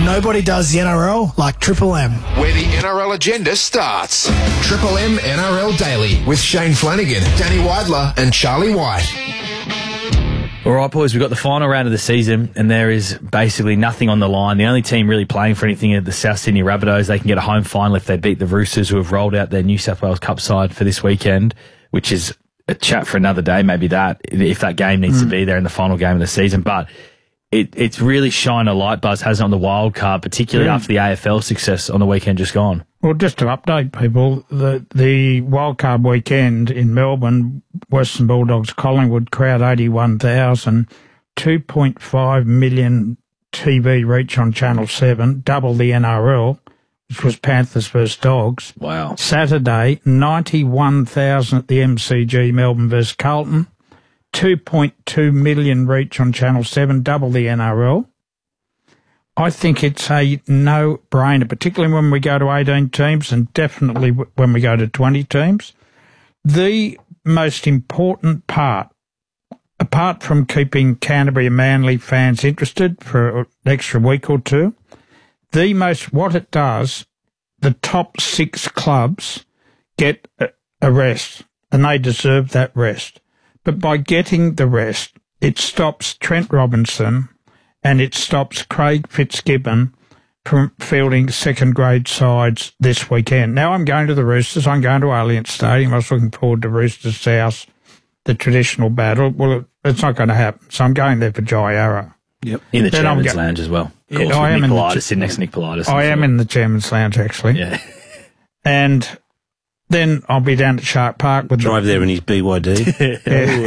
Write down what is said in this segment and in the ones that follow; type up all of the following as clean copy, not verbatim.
Nobody does the NRL like Triple M. Where the NRL agenda starts. Triple M NRL Daily with Shane Flanagan, Danny Weidler and Charlie White. All right, boys, we've got the final round of the season and there is basically nothing on the line. The only team really playing for anything are the South Sydney Rabbitohs. They can get a home final if they beat the Roosters, who have rolled out their New South Wales Cup side for this weekend, which is a chat for another day, maybe that, if that game needs to be there in the final game of the season. But it's really shined a light, Buzz, hasn't it, on the wild card, particularly after the AFL success on the weekend just gone. Well, just to update people, the wildcard weekend in Melbourne, Western Bulldogs, Collingwood, crowd 81,000, 2.5 million TV reach on Channel 7, double the NRL, which was Panthers versus Dogs. Wow. Saturday, 91,000 at the MCG, Melbourne versus Carlton, 2.2 million reach on Channel 7, double the NRL. I think it's a no-brainer, particularly when we go to 18 teams and definitely when we go to 20 teams. The most important part, apart from keeping Canterbury and Manly fans interested for an extra week or two, what it does, the top 6 clubs get a rest, and they deserve that rest. But by getting the rest, it stops Trent Robinson and it stops Craig Fitzgibbon from fielding second-grade sides this weekend. Now I'm going to the Roosters. I'm going to Allianz Stadium. I was looking forward to Roosters South, the traditional battle. Well, it's not going to happen, so I'm going there for Jai Arrow. Yep. In the Chairman's Lounge as well. Of course, I am Nick Politis, sitting next to Nick Politis. I am in the Chairman's Lounge, actually. Yeah. And then I'll be down at Shark Park with drive there in his BYD.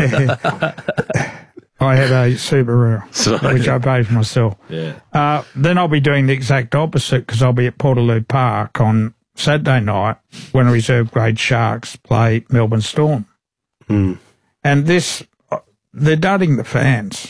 I had a Subaru, which I paid for myself. Yeah. Then I'll be doing the exact opposite because I'll be at Portaloo Park on Saturday night when reserve grade Sharks play Melbourne Storm. And they're dudding the fans.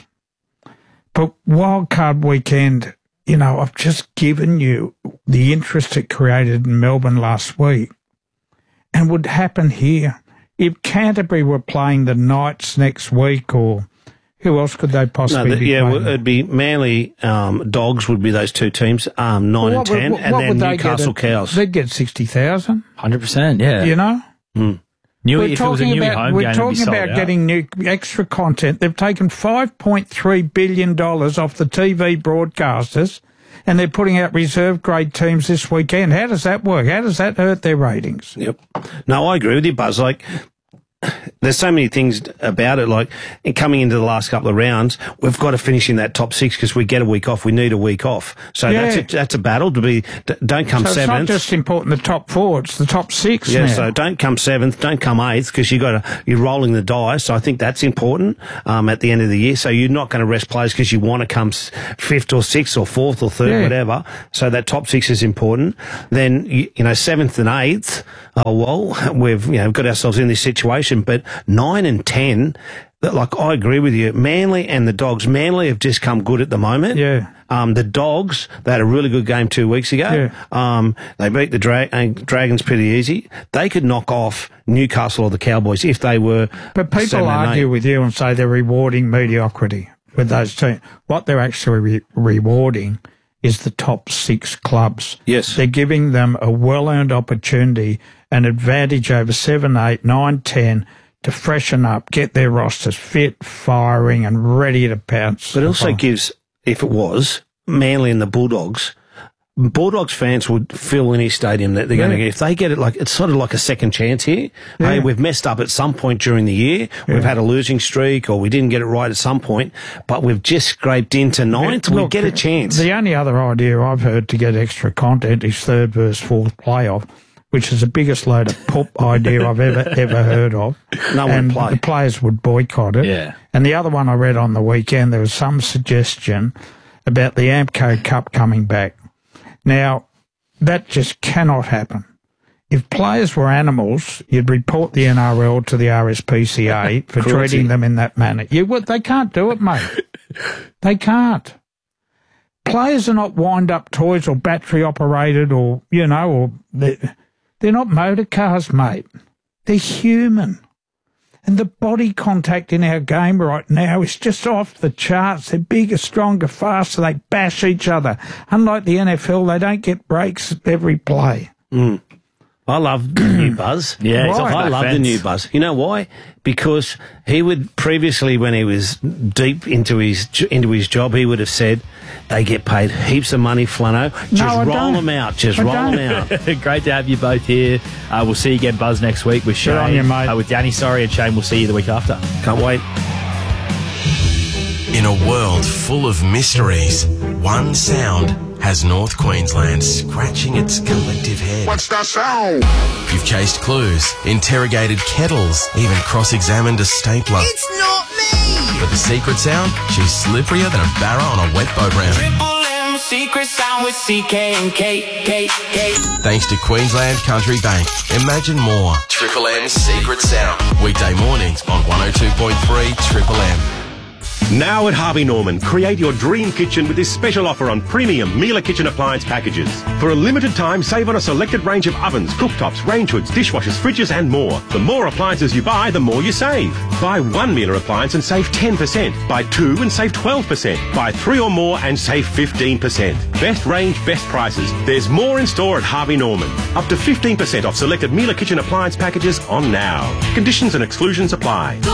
But wildcard weekend, I've just given you the interest it created in Melbourne last week and would happen here. If Canterbury were playing the Knights next week, or who else could they possibly be playing? It'd be Manly, Dogs would be those two teams, 9 and 10, and then Newcastle Cows. They'd get 60,000. 100%, yeah. We're talking about getting new extra content. They've taken $5.3 billion off the TV broadcasters, and they're putting out reserve-grade teams this weekend. How does that work? How does that hurt their ratings? Yep. No, I agree with you, Buzz. There's so many things about it. Coming into the last couple of rounds, we've got to finish in that top 6 because we get a week off. We need a week off. So that's a battle to be. Don't come 7th. It's not just important the top 4; it's the top 6. Yeah. Now. So don't come 7th. Don't come 8th because you're rolling the dice. So I think that's important at the end of the year. So you're not going to rest players because you want to come 5th or 6th or 4th or 3rd, whatever. So that top 6 is important. Then 7th and 8th. We've got ourselves in this situation. But 9 and 10, I agree with you. Manly and the Dogs. Manly have just come good at the moment. Yeah. The Dogs, they had a really good game 2 weeks ago. Yeah. They beat the Dragons pretty easy. They could knock off Newcastle or the Cowboys if they were. But people argue with you and say they're rewarding mediocrity with those teams. What they're actually rewarding is the top 6 clubs. Yes. They're giving them a well-earned opportunity, an advantage over 7, 8, 9, 10 to freshen up, get their rosters fit, firing and ready to pounce. But it also gives, if it was, Manly and the Bulldogs fans would fill any stadium that they're going to get. If they get it, it's sort of like a second chance here. Yeah. Hey, we've messed up at some point during the year. Yeah. We've had a losing streak or we didn't get it right at some point, but we've just scraped into 9th. We get a chance. The only other idea I've heard to get extra content is 3rd versus 4th playoff, which is the biggest load of poop idea I've ever heard of. No one play. The players would boycott it. Yeah. And the other one I read on the weekend, there was some suggestion about the AMCO Cup coming back. Now, that just cannot happen. If players were animals, you'd report the NRL to the RSPCA for treating them in that manner. They can't do it, mate. They can't. Players are not wind-up toys or battery-operated or they're not motor cars, mate. They're human. And the body contact in our game right now is just off the charts. They're bigger, stronger, faster. They bash each other. Unlike the NFL, they don't get breaks at every play. I love the new Buzz. Yeah, he's off I that love the fence. new Buzz. You know why? Because he would previously, when he was deep into his job, he would have said, "They get paid heaps of money, Flano. Just I roll don't. them out. Just I roll don't. them out." Great to have you both here. We'll see you again, Buzz, next week with Shane. on you, mate. With Danny, and Shane, we'll see you the week after. Can't wait. In a world full of mysteries, one sound has North Queensland scratching its collective head. What's that sound? You've chased clues, interrogated kettles, even cross-examined a stapler. It's not me! But the secret sound? She's slipperier than a barra on a wet boat ramp. Triple M secret sound with CK and K. Thanks to Queensland Country Bank. Imagine more. Triple M's Secret Sound. Weekday mornings on 102.3 Triple M. Now at Harvey Norman, create your dream kitchen with this special offer on premium Miele kitchen appliance packages. For a limited time, save on a selected range of ovens, cooktops, range hoods, dishwashers, fridges and more. The more appliances you buy, the more you save. Buy one Miele appliance and save 10%. Buy two and save 12%. Buy three or more and save 15%. Best range, best prices. There's more in store at Harvey Norman. Up to 15% off selected Miele kitchen appliance packages on now. Conditions and exclusions apply.